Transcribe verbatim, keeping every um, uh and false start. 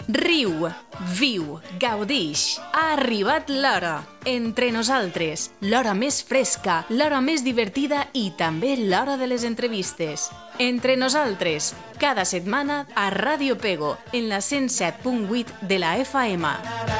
Riu, viu, gaudix. Ha arribat l'hora. Entre nosaltres, l'hora més fresca, l'hora més divertida i també l'hora de les entrevistes. Entre nosaltres, cada setmana a Ràdio Pego, en la cent set punt vuit de la F M.